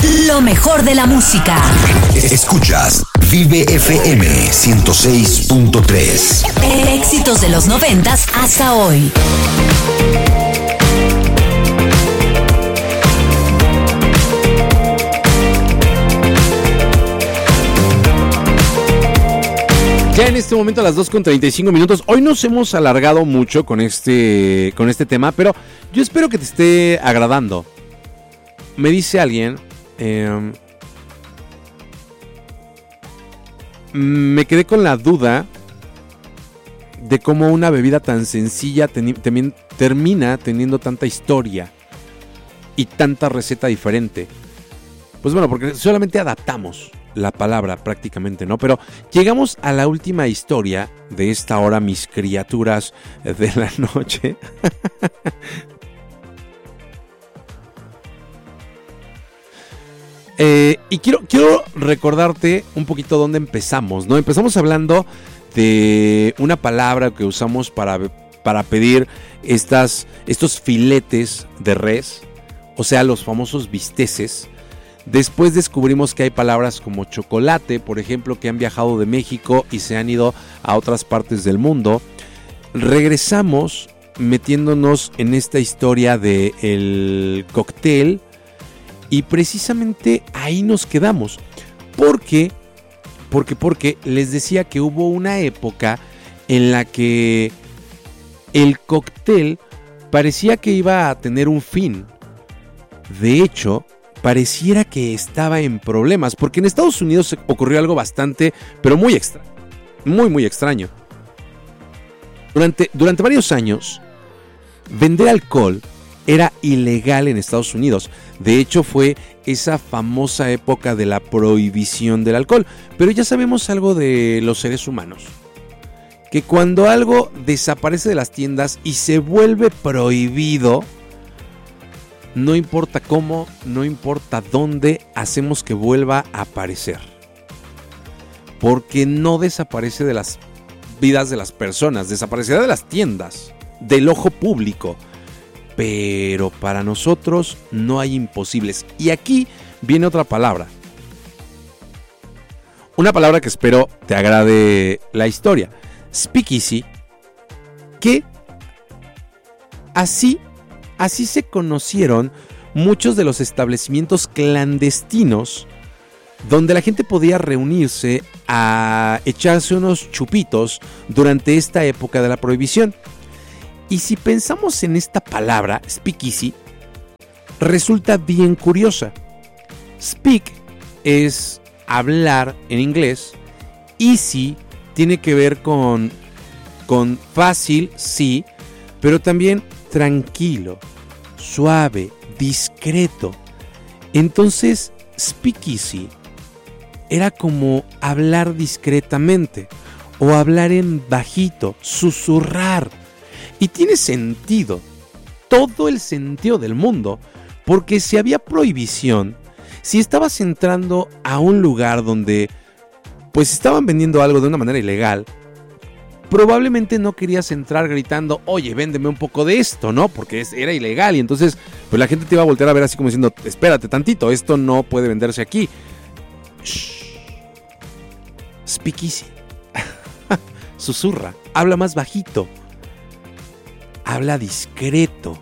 Lo mejor de la música. Escuchas Vive FM 106.3. Éxitos de los 90s hasta hoy. Ya en este momento a las 2:35. Hoy nos hemos alargado mucho con este tema, pero yo espero que te esté agradando. Me dice alguien, me quedé con la duda de cómo una bebida tan sencilla termina teniendo tanta historia y tanta receta diferente. Pues bueno, porque solamente adaptamos la palabra prácticamente, ¿no? Pero llegamos a la última historia de esta hora, mis criaturas de la noche. Y quiero recordarte un poquito dónde empezamos, ¿no? Empezamos hablando de una palabra que usamos para pedir estos filetes de res, o sea, los famosos bisteces. Después descubrimos que hay palabras como chocolate, por ejemplo, que han viajado de México y se han ido a otras partes del mundo. Regresamos metiéndonos en esta historia del cóctel y precisamente ahí nos quedamos. Porque les decía que hubo una época en la que el cóctel parecía que iba a tener un fin. De hecho, pareciera que estaba en problemas, porque en Estados Unidos ocurrió algo bastante, pero muy extraño, muy extraño. Durante varios años, vender alcohol era ilegal en Estados Unidos. De hecho, fue esa famosa época de la prohibición del alcohol. Pero ya sabemos algo de los seres humanos, que cuando algo desaparece de las tiendas y se vuelve prohibido, no importa cómo, no importa dónde, hacemos que vuelva a aparecer. Porque no desaparece de las vidas de las personas, desaparecerá de las tiendas, del ojo público. Pero para nosotros no hay imposibles. Y aquí viene otra palabra. Una palabra que espero te agrade la historia. Speakeasy, que así se conocieron muchos de los establecimientos clandestinos donde la gente podía reunirse a echarse unos chupitos durante esta época de la prohibición. Y si pensamos en esta palabra, speakeasy, resulta bien curiosa. Speak es hablar en inglés, easy tiene que ver con fácil, sí, pero también tranquilo, suave, discreto. Entonces, speakeasy era como hablar discretamente o hablar en bajito, susurrar. Y tiene sentido, todo el sentido del mundo, porque si había prohibición, si estabas entrando a un lugar donde pues estaban vendiendo algo de una manera ilegal, probablemente no querías entrar gritando, oye, véndeme un poco de esto, ¿no? Porque era ilegal y entonces pues la gente te iba a voltear a ver así como diciendo, espérate tantito, esto no puede venderse aquí. Shh. Speakeasy. Susurra, habla más bajito. Habla discreto.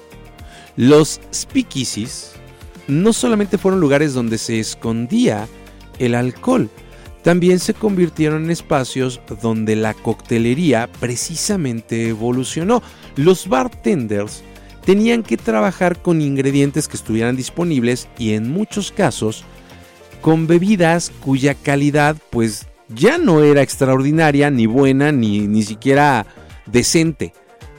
Los speakeasies no solamente fueron lugares donde se escondía el alcohol, también se convirtieron en espacios donde la coctelería precisamente evolucionó. Los bartenders tenían que trabajar con ingredientes que estuvieran disponibles y en muchos casos con bebidas cuya calidad pues ya no era extraordinaria, ni buena, ni siquiera decente.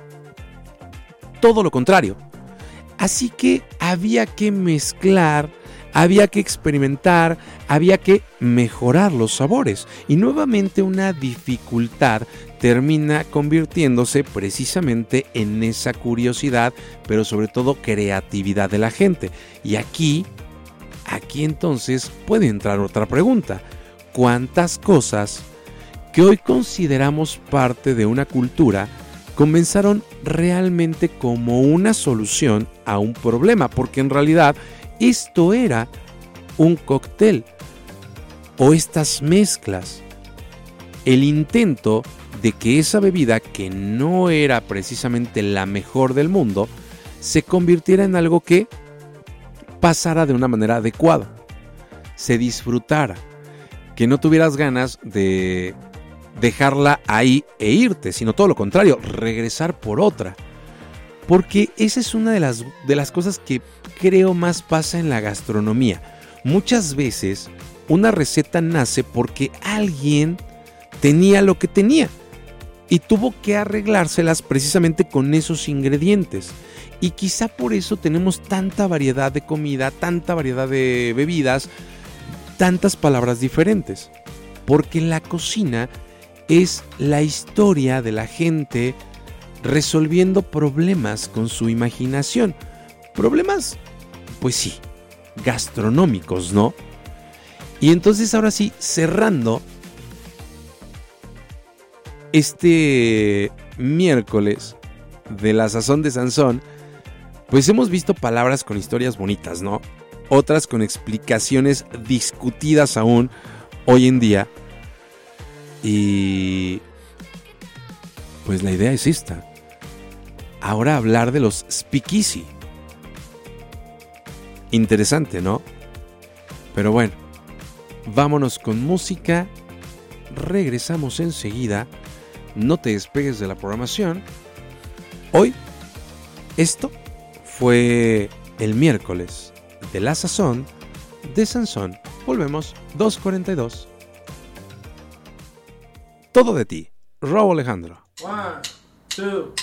Todo lo contrario. Así que había que mezclar, había que experimentar, había que mejorar los sabores. Y nuevamente una dificultad termina convirtiéndose precisamente en esa curiosidad, pero sobre todo creatividad de la gente. Y aquí entonces puede entrar otra pregunta. ¿Cuántas cosas que hoy consideramos parte de una cultura comenzaron realmente como una solución a un problema? Porque en realidad esto era un cóctel o estas mezclas. El intento de que esa bebida, que no era precisamente la mejor del mundo, se convirtiera en algo que pasara de una manera adecuada, se disfrutara, que no tuvieras ganas de dejarla ahí e irte, sino todo lo contrario, regresar por otra. Porque esa es una de las cosas que creo más pasa en la gastronomía. Muchas veces una receta nace porque alguien tenía lo que tenía y tuvo que arreglárselas precisamente con esos ingredientes. Y quizá por eso tenemos tanta variedad de comida, tanta variedad de bebidas, tantas palabras diferentes. Porque la cocina es la historia de la gente resolviendo problemas con su imaginación. Problemas, pues sí, gastronómicos, ¿no? Y entonces ahora sí, cerrando este miércoles de la Sazón de Sansón, pues hemos visto palabras con historias bonitas, ¿no? Otras con explicaciones discutidas aún hoy en día. Y pues la idea es esta. Ahora hablar de los speakeasy. Interesante, ¿no? Pero bueno, vámonos con música. Regresamos enseguida. No te despegues de la programación. Hoy, esto fue el miércoles de la Sazón de Sansón. Volvemos, 2:42. Todo de ti, Raúl Alejandro. 1, 2